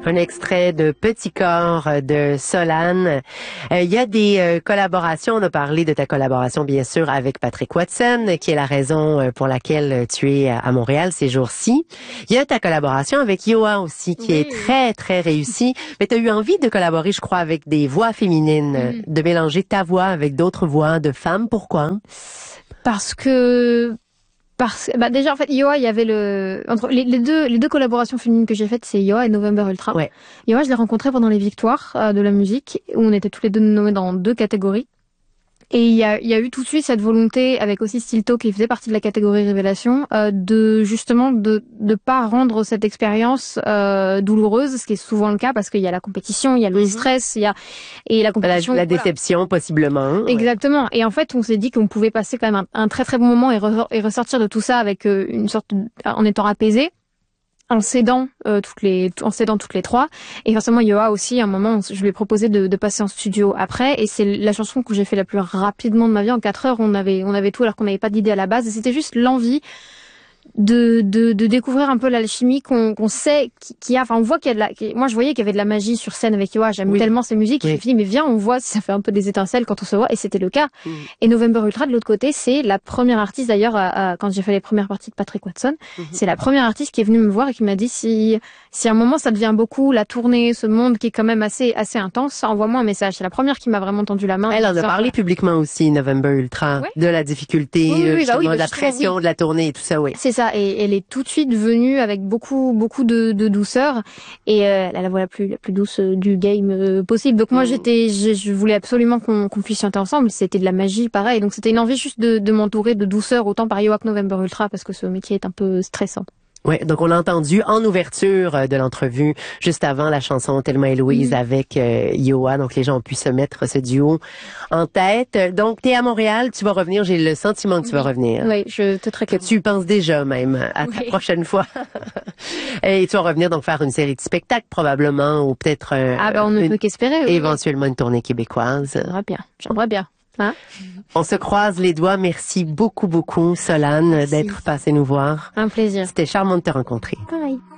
Un extrait de Petit corps de Solane. Il y a des collaborations. On a parlé de ta collaboration, bien sûr, avec Patrick Watson, qui est la raison pour laquelle tu es à Montréal ces jours-ci. Il y a ta collaboration avec Yoa aussi, qui est très, très réussie. Mais tu as eu envie de collaborer, je crois, avec des voix féminines, de mélanger ta voix avec d'autres voix de femmes. Pourquoi? Déjà en fait Yoa, il y avait entre les deux collaborations féminines que j'ai faites, c'est Yoa et November Ultra. Ouais. Yoa, je l'ai rencontré pendant les victoires de la musique où on était tous les deux nommés dans 2 catégories. Et il y a eu tout de suite cette volonté avec aussi Stilto qui faisait partie de la catégorie révélation de pas rendre cette expérience douloureuse, ce qui est souvent le cas parce qu'il y a la compétition, il y a le stress, et la compétition, la déception possiblement. Exactement. Ouais. Et en fait, on s'est dit qu'on pouvait passer quand même un très très bon moment et ressortir de tout ça avec en étant apaisé. En cédant toutes les trois, et forcément Yoa aussi à un moment je lui ai proposé de passer en studio après, et c'est la chanson que j'ai fait la plus rapidement de ma vie. En 4 heures on avait tout alors qu'on n'avait pas d'idée à la base, et c'était juste l'envie de découvrir un peu l'alchimie qu'on sait qu'il y a. Enfin, on voit qu'il y a moi je voyais qu'il y avait de la magie sur scène avec Yoa, j'aime tellement ses musiques, je me suis dit mais viens, on voit si ça fait un peu des étincelles quand on se voit, et c'était le cas. Et November Ultra de l'autre côté, c'est la première artiste d'ailleurs quand j'ai fait les premières parties de Patrick Watson, c'est la première artiste qui est venue me voir et qui m'a dit si à un moment ça devient beaucoup, la tournée, ce monde qui est quand même assez intense, envoie-moi un message. C'est la première qui m'a vraiment tendu la main. Elle en a parlé publiquement aussi, November Ultra, de la difficulté, de la pression de la tournée et tout ça, C'est ça, et elle est tout de suite venue avec beaucoup de douceur, et elle a la voix la plus douce du game possible. Donc moi je voulais absolument qu'on puisse chanter ensemble, c'était de la magie pareil. Donc c'était une envie juste de m'entourer de douceur autant par Yoa que November Ultra parce que ce métier est un peu stressant. Ouais, donc on l'a entendu en ouverture de l'entrevue, juste avant la chanson Thelma et Louise avec Yoa. Donc les gens ont pu se mettre ce duo en tête. Donc t'es à Montréal, tu vas revenir. J'ai le sentiment que tu vas revenir. Oui, je te très que tu penses déjà même à ta prochaine fois. Et tu vas revenir donc faire une série de spectacles probablement, ou peut-être on ne peut qu'espérer. Éventuellement une tournée québécoise. J'aimerais bien. Hein? On se croise les doigts. Merci beaucoup, Solane, d'être passée nous voir. Un plaisir. C'était charmant de te rencontrer. Pareil.